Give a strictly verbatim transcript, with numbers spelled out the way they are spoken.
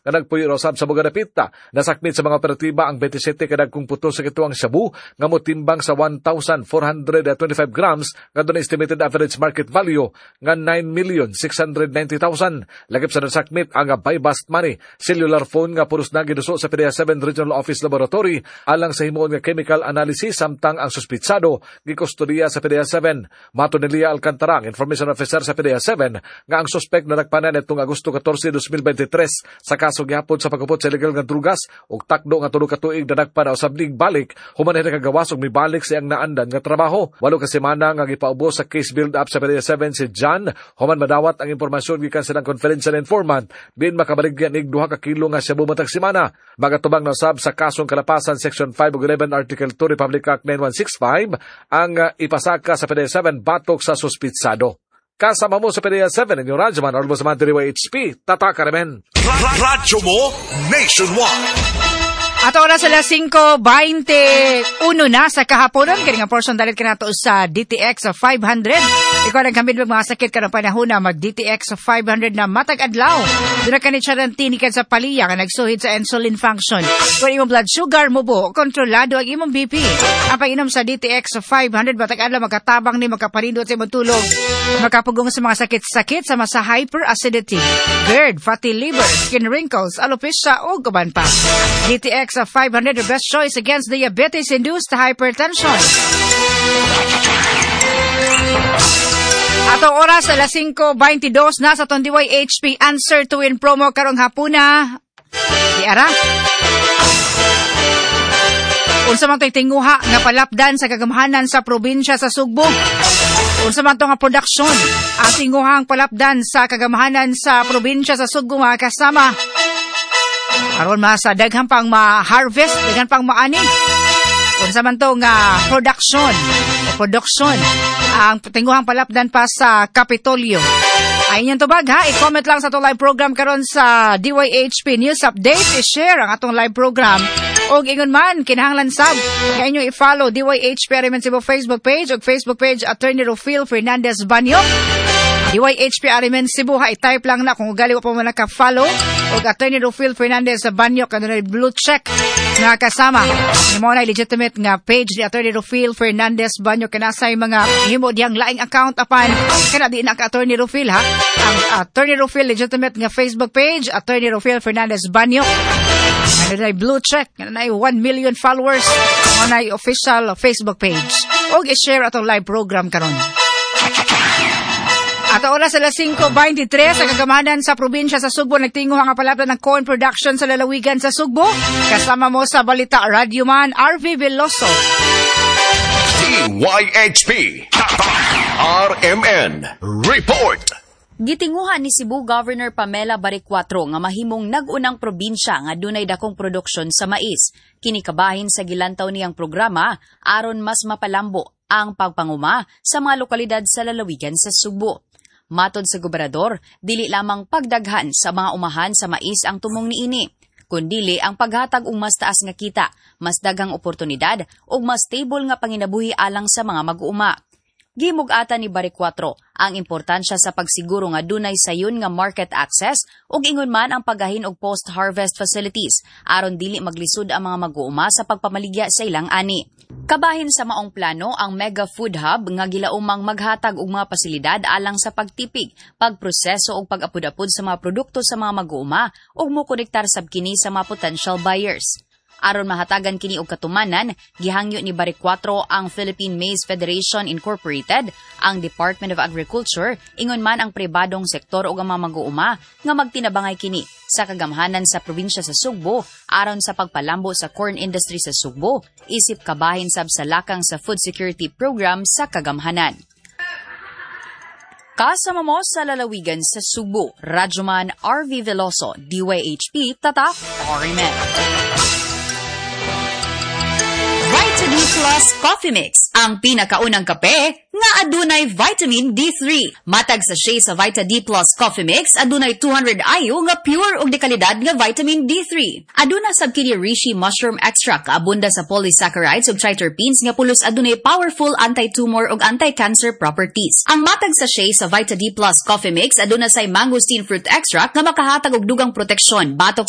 nga nagpuyo usab sa mga dapita. Nasakmit sa mga operatiba ang twenty-seven kadagkong puto sa kituang shabu nga motimbang sa one thousand four hundred twenty-five grams nga doon estimated average market value nga nine million six hundred ninety thousand. Lagip sa nasakmit ang buy bust money, cellular phone nga puros na giduso sa P D E A seven Regional Office Laboratory alang sa himuon nga chemical analysis samtang ang suspitsado gikustodiya sa P D E A seven. Mato ni Lia Alcantara, information officer sa P D E A seven, nga ang suspect na nagpanan itong Agosto fourteen, twenty twenty-three sa kaso gihapon sa pagkupot sa illegal nga drugas ug takdo nga tulo ka tuig na nagpana usab lig balik human na kagawas ug mibalik siyang naandan nga trabaho. Walo ka semana nga gipaubos sa case build up sa P D E A seven si John human madawat ang impormasyon gikan silang confidential informant din makabaligyan ig duha ka kilo nga shabu matag semana. Magatubang na usab sa kasong kalapasan section five ug eleven article two Republic Act nine one six five ang uh, ipasaka sa P D E A seven batok sa suspitsado. Kasama mo sa P D E A seven inyong radyo man or mo sa D Y H P Tataka Remen. Radyo mo nationwide. At oras alas five twenty-one na sa kahaponon. Kaya nga portion dalit ka na to sa D T X five hundred. Ikaw ang kambin mga sakit ka ng panahon na mag-D T X five hundred na matag adlaw. Doon na kanit siya ng tinikan sa paliya ka nagsuhid sa insulin function. Kung imong blood sugar mo po, kontrolado ang imong B P. Ang pag-inom sa D T X five hundred matag adlaw magkatabang ni magkaparindot sa imong tulog. Makapugong sa mga sakit-sakit sama sa hyperacidity, GERD, fatty liver, skin wrinkles, alopecia o gaban pa. D T X five hundred, the best choice against diabetes-induced hypertension. Atong oras alas five twenty-two na sa D Y H P Answer to Win promo karong hapuna. Di ara. Unsa man to'y tinguha nga palapdan sa kagamhanan sa probinsya sa Sugbo. Unsa man to nga production ang tinguhang palapdan sa kagamhanan sa probinsya sa Sugbo mga kasama. Aron ma sa daghang pang ma-harvest, daghang pang maani. Unsa man to nga production o production ang tinguhang palapdan pa sa Kapitolyo. Ayun yung tubag ha, i-comment lang sa itong live program karon sa D Y H P News Update, i-share ang atong live program. O ingon man, kinahanglan sab, kaya nyo i-follow D Y H P Arimen Cebu Facebook page o Facebook page Attorney Rufil Fernandez Banyo. D Y H P Arimen Cebu ha, i-type lang na kung ugali wa pa mo naka-follow o Attorney Rufil Fernandez Banyo kanunay blue check nga kasama. Yung mga na legitimate nga page ni Attorney Rufil Fernandez Banyo kanasay mga himo diyang laing account apan kana di na ka Attorney Rufil ha. Ang Attorney Rufil legitimate nga Facebook page Attorney Rufil Fernandez Banyo. Ano na blue check, ano na one million followers, ano na official Facebook page. O i-share atong live program karon. At oras alas five twenty-three sa kagamanan sa probinsya sa Sugbo nagtinguha nga palapdan ng corn production sa lalawigan sa Sugbo. Kasama mo sa Balita Radio Man R V Veloso. D Y H P R M N Report. Gitinguha ni Cebu Governor Pamela Baricuatro nga mahimong nag-unang probinsya nga dunay dakong produksyon sa mais. Kinikabahin sa gilantaw niyang programa aron mas mapalambo ang pagpanguma sa mga lokalidad sa lalawigan sa Sugbo. Matod sa gobernador, dili lamang pagdaghan sa mga umahan sa mais ang tumong niini, kundili ang paghatag og mas taas nga kita, mas daghang oportunidad ug mas stable nga panginabuhi alang sa mga mag-uuma. Gimug-ata ni Baricuatro ang importansya sa pagsiguro nga dunay sayon nga market access ug ingon man ang paggahin og post-harvest facilities aron dili maglisod ang mga mag-uuma sa pagpamaligya sa ilang ani. Kabahin sa maong plano ang Mega Food Hub nga gilaumang maghatag og mga pasilidad alang sa pagtipig, pagproseso ug pag-apod-apod sa mga produkto sa mga mag-uuma ug mokonektar sab kini sa mga potential buyers. Aron mahatagan kini og katumanan, gihangyo ni Baricuatro ang Philippine Maize Federation Incorporated, ang Department of Agriculture, ingon man ang pribadong sektor ug ang mga mag-uuma nga magtinabangay kini sa kagamhanan sa probinsya sa Sugbo aron sa pagpalambo sa corn industry sa Sugbo, isip kabahin sab sa lakang sa food security program sa kagamhanan. Kasama mo sa lalawigan sa Sugbo, Radyoman R V Veloso, D Y H P Tatak Orimen. Vitamin Plus Coffee Mix, ang pinakaunang kape nga adunay vitamin D three. Matag sa sachet sa Vita D Plus Coffee Mix, adunay two hundred I U nga pure ug dekalidad nga vitamin D three. Aduna sab kini reishi mushroom extract, abunda sa polysaccharides ug triterpenes nga pulos adunay powerful anti-tumor ug anti-cancer properties. Ang matag sa sachet sa Vita D Plus Coffee Mix aduna say mangosteen fruit extract nga makahatag og dugang proteksyon batok